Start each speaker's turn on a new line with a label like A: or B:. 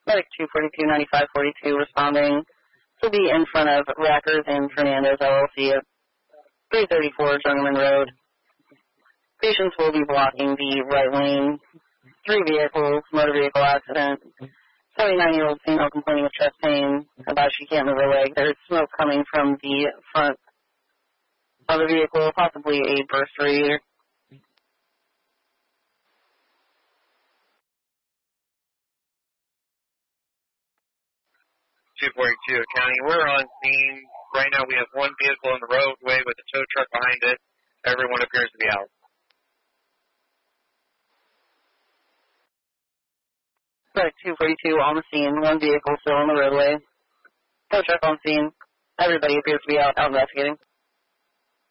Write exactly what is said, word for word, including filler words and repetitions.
A: Medic two forty-two ninety-five forty-two responding to be in front of Rackers and Fernandez L L C at three thirty-four Journeyman Road. Patients will be blocking the right lane. Three vehicles, motor vehicle accident. seventy-nine-year-old female complaining of chest pain about she can't move her leg. There's smoke coming from the front of the vehicle, possibly a burst radiator.
B: two forty-two County, we're on scene. Right now we have one vehicle on the roadway with a tow truck behind it. Everyone appears to be out.
A: Medic two forty-two on the scene, one vehicle still on the roadway. Tow truck on scene. Everybody appears to be out, out investigating.